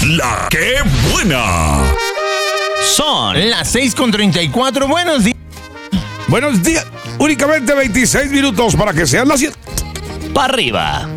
La que buena. Son las 6:34. Buenos días. Buenos días. Únicamente 26 minutos para que sean las 7. Para arriba.